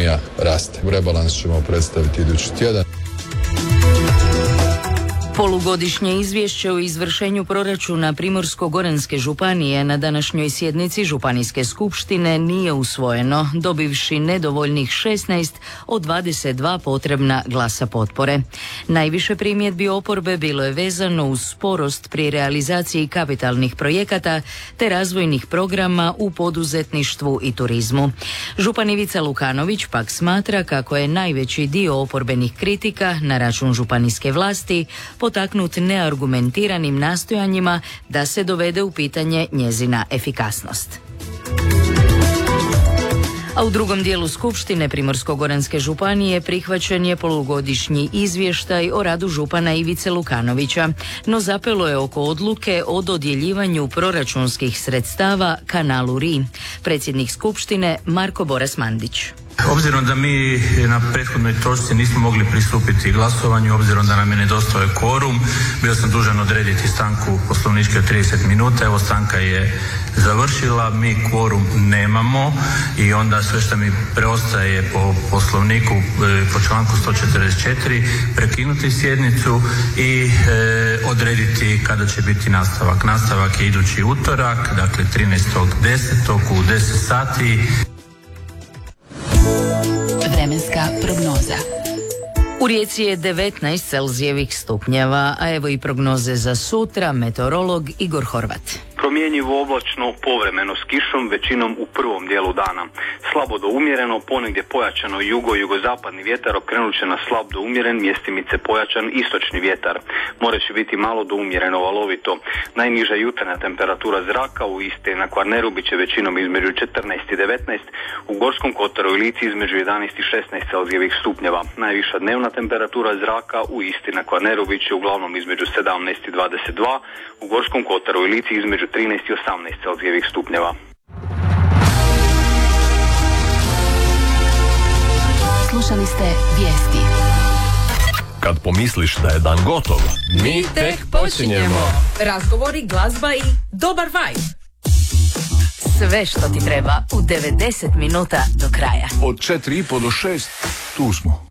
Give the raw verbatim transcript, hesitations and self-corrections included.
ekonomija raste. Rebalans ćemo predstaviti idući tjedan. Polugodišnje izvješće o izvršenju proračuna Primorsko-goranske županije na današnjoj sjednici Županijske skupštine nije usvojeno, dobivši nedovoljnih šesnaest od dvadeset dva potrebna glasa potpore. Najviše primjedbi oporbe bilo je vezano uz sporost pri realizaciji kapitalnih projekata te razvojnih programa u poduzetništvu i turizmu. Župan Ivica Lukanović pak smatra kako je najveći dio oporbenih kritika na račun županijske vlasti potaknut neargumentiranim nastojanjima da se dovede u pitanje njezina efikasnost. A u drugom dijelu Skupštine Primorsko-goranske županije prihvaćen je polugodišnji izvještaj o radu župana Ivice Lukanovića, no zapelo je oko odluke o dodjeljivanju proračunskih sredstava kanalu Ri. Predsjednik Skupštine Marko Boras Mandić. Obzirom da mi na prethodnoj točci nismo mogli pristupiti glasovanju, obzirom da nam je nedostao kvorum, bio sam dužan odrediti stanku poslovničke od trideset minuta. Evo, stanka je završila, mi kvorum nemamo i onda sve što mi preostaje po poslovniku, po članku sto četrdeset četiri, prekinuti sjednicu i e, odrediti kada će biti nastavak. Nastavak je idući utorak, dakle trinaestog desetog u deset sati. Vremenska prognoza. U Rijeci je devetnaest celzijevih stupnjeva, a evo i prognoze za sutra, meteorolog Igor Horvat. Promjenjivo oblačno, povremeno s kišom, većinom u prvom dijelu dana. Slabo do umjereno, ponegdje pojačano jugo-jugozapadni vjetar okrenut će na slab do umjeren, mjestimice pojačan istočni vjetar. More će biti malo do umjereno valovito. Najniža jutarnja temperatura zraka u Istri na Kvarneru bit će većinom između četrnaest i devetnaest, u Gorskom kotaru i Lici između jedanaest i šesnaest celzijevih stupnjeva. Najviša dnevna temperatura zraka u Istri na Kvarneru bit će uglavnom između sedamnaest i dvadeset dva, u Gorskom kotaru i Lici između trinaest i osamnaest celzijevih stupnjeva. Slušali ste vijesti. Kad pomisliš da je dan gotov, mi tek počinjemo. Razgovori, glazba i dobar vibe. Sve što ti treba u devedeset minuta do kraja. Od četiri i po do šest tu smo.